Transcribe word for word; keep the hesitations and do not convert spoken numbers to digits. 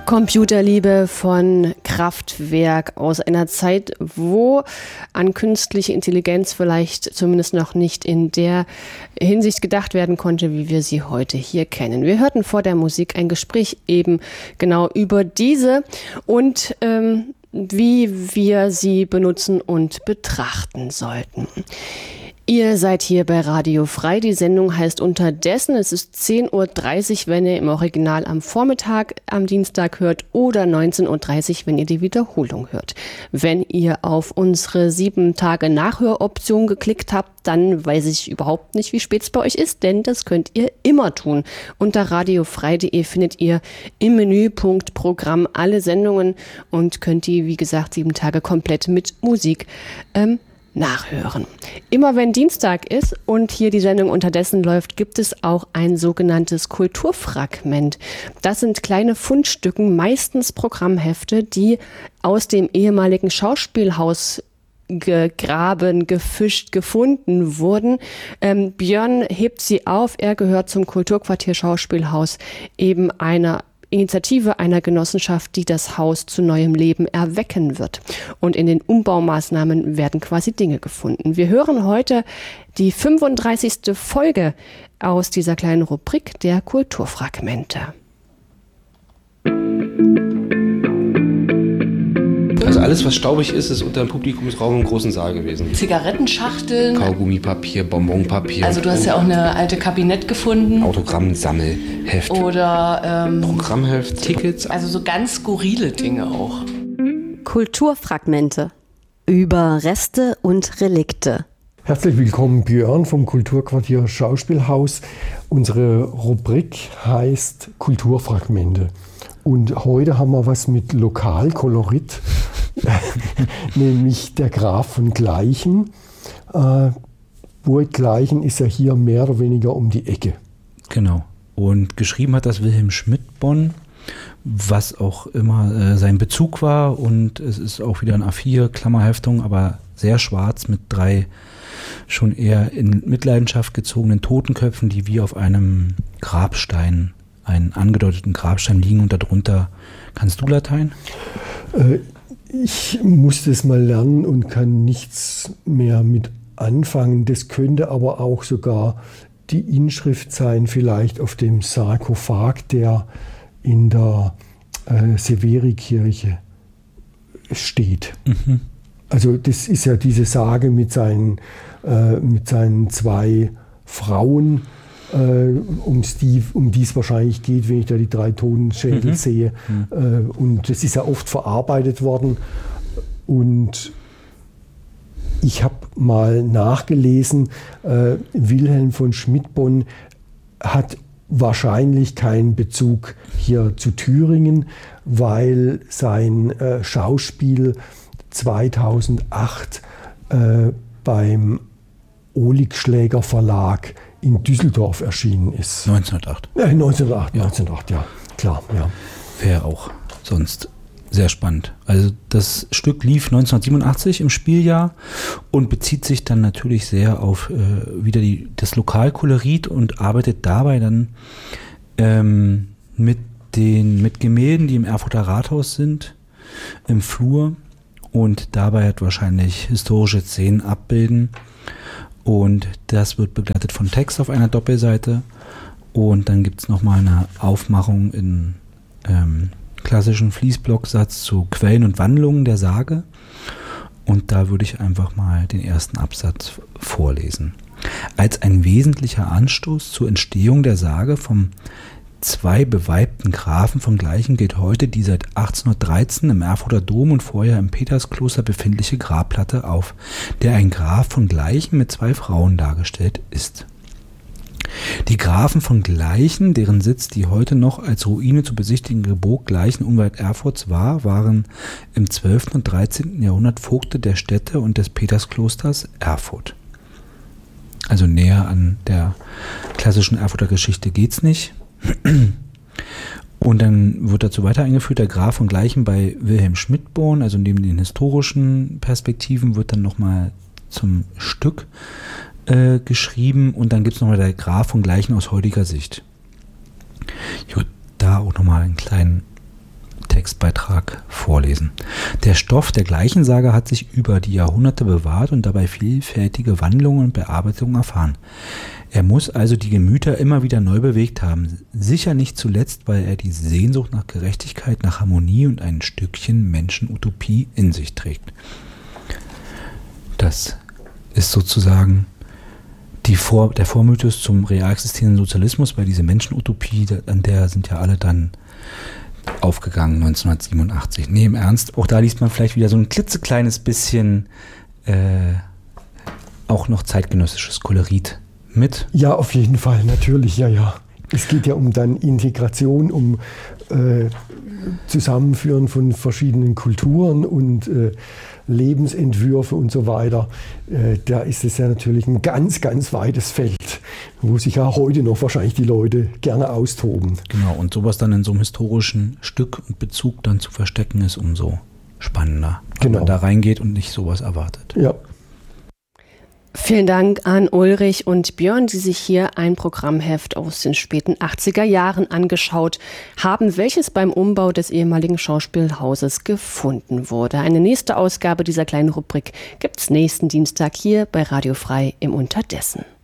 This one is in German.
Computerliebe von Kraftwerk aus einer Zeit, wo an künstliche Intelligenz vielleicht zumindest noch nicht in der Hinsicht gedacht werden konnte, wie wir sie heute hier kennen. Wir hörten vor der Musik ein Gespräch eben genau über diese und ähm, wie wir sie benutzen und betrachten sollten. Ihr seid hier bei Radio Frei. Die Sendung heißt Unterdessen. Es ist zehn Uhr dreißig, wenn ihr im Original am Vormittag am Dienstag hört oder neunzehn Uhr dreißig, wenn ihr die Wiederholung hört. Wenn ihr auf unsere sieben Tage Nachhöroption geklickt habt, dann weiß ich überhaupt nicht, wie spät es bei euch ist, denn das könnt ihr immer tun. Unter radiofrei punkt de findet ihr im Menüpunkt Programm alle Sendungen und könnt die, wie gesagt, sieben Tage komplett mit Musik ähm, nachhören. Immer wenn Dienstag ist und hier die Sendung unterdessen läuft, gibt es auch ein sogenanntes Kulturfragment. Das sind kleine Fundstücken, meistens Programmhefte, die aus dem ehemaligen Schauspielhaus gegraben, gefischt, gefunden wurden. Ähm, Björn hebt sie auf. Er gehört zum Kulturquartier Schauspielhaus, eben einer Initiative einer Genossenschaft, die das Haus zu neuem Leben erwecken wird. Und in den Umbaumaßnahmen werden quasi Dinge gefunden. Wir hören heute die fünfunddreißigste Folge aus dieser kleinen Rubrik der Kulturfragmente. Also alles, was staubig ist, ist unter dem Publikumsraum im großen Saal gewesen. Zigarettenschachteln. Kaugummipapier, Bonbonpapier. Also du hast ja auch eine alte Kabinett gefunden. Autogrammsammelheft. Oder ähm, Programmheft, Tickets. Also so ganz skurrile Dinge auch. Kulturfragmente. Über Reste und Relikte. Herzlich willkommen, Björn vom Kulturquartier Schauspielhaus. Unsere Rubrik heißt Kulturfragmente. Und heute haben wir was mit Lokalkolorit, nämlich der Graf von Gleichen. Äh, Burg Gleichen ist ja hier mehr oder weniger um die Ecke. Genau. Und geschrieben hat das Wilhelm Schmidtbonn, was auch immer äh, sein Bezug war. Und es ist auch wieder ein A vier Klammerheftung, aber sehr schwarz mit drei schon eher in Mitleidenschaft gezogenen Totenköpfen, die wie auf einem Grabstein einen angedeuteten Grabstein liegen und darunter. Kannst du Latein? Äh, ich musste es mal lernen und kann nichts mehr mit anfangen. Das könnte aber auch sogar die Inschrift sein, vielleicht auf dem Sarkophag, der in der äh, Severikirche steht. Mhm. Also das ist ja diese Sage mit seinen, äh, mit seinen zwei Frauen, Um, die, um die es wahrscheinlich geht, wenn ich da die drei Totenschädel mhm. sehe. Mhm. Und das ist ja oft verarbeitet worden. Und ich habe mal nachgelesen, äh, Wilhelm von Schmidtbonn hat wahrscheinlich keinen Bezug hier zu Thüringen, weil sein äh, Schauspiel zweitausendacht äh, beim Oligschläger Verlag in Düsseldorf erschienen ist. neunzehnhundertacht. Ja, neunzehnhundertacht, ja. neunzehnhundertacht, ja, klar, ja. Wäre auch sonst sehr spannend. Also das Stück lief neunzehnhundertsiebenundachtzig im Spieljahr und bezieht sich dann natürlich sehr auf äh, wieder die, das Lokalkolorit und arbeitet dabei dann ähm, mit den mit Gemälden, die im Erfurter Rathaus sind, im Flur und dabei hat wahrscheinlich historische Szenen abbilden. Und das wird begleitet von Text auf einer Doppelseite. Und dann gibt es nochmal eine Aufmachung in ähm, klassischen Fließblocksatz zu Quellen und Wandlungen der Sage. Und da würde ich einfach mal den ersten Absatz vorlesen. Als ein wesentlicher Anstoß zur Entstehung der Sage vom zwei beweibten Grafen von Gleichen gilt heute die seit achtzehnhundertdreizehn im Erfurter Dom und vorher im Peterskloster befindliche Grabplatte auf, der ein Graf von Gleichen mit zwei Frauen dargestellt ist. Die Grafen von Gleichen, deren Sitz die heute noch als Ruine zu besichtigende Burg Gleichen unweit Erfurts war, waren im zwölften und dreizehnten Jahrhundert Vogte der Städte und des Petersklosters Erfurt. Also näher an der klassischen Erfurter Geschichte geht's nicht. Und dann wird dazu weiter eingeführt, der Graf von Gleichen bei Wilhelm Schmidtbonn, also neben den historischen Perspektiven wird dann nochmal zum Stück äh, geschrieben und dann gibt es nochmal der Graf von Gleichen aus heutiger Sicht. Ich würde da auch nochmal einen kleinen Textbeitrag vorlesen. Der Stoff der gleichen Sage hat sich über die Jahrhunderte bewahrt und dabei vielfältige Wandlungen und Bearbeitungen erfahren. Er muss also die Gemüter immer wieder neu bewegt haben, sicher nicht zuletzt, weil er die Sehnsucht nach Gerechtigkeit, nach Harmonie und ein Stückchen Menschenutopie in sich trägt. Das ist sozusagen die Vor, der Vormythos zum real existierenden Sozialismus, weil diese Menschenutopie, an der sind ja alle dann aufgegangen neunzehnhundertsiebenundachtzig. Nee, im Ernst, auch da liest man vielleicht wieder so ein klitzekleines bisschen äh, auch noch zeitgenössisches Kolorit mit. Ja, auf jeden Fall, natürlich, ja, ja. Es geht ja um dann Integration, um äh, Zusammenführen von verschiedenen Kulturen und äh, Lebensentwürfe und so weiter. Äh, da ist es ja natürlich ein ganz, ganz weites Feld, wo sich ja heute noch wahrscheinlich die Leute gerne austoben. Genau, und sowas dann in so einem historischen Stück und Bezug dann zu verstecken, ist umso spannender, wenn genau. man da reingeht und nicht sowas erwartet. Ja. Vielen Dank an Ulrich und Björn, die sich hier ein Programmheft aus den späten achtziger Jahren angeschaut haben, welches beim Umbau des ehemaligen Schauspielhauses gefunden wurde. Eine nächste Ausgabe dieser kleinen Rubrik gibt's nächsten Dienstag hier bei Radio Frei im Unterdessen.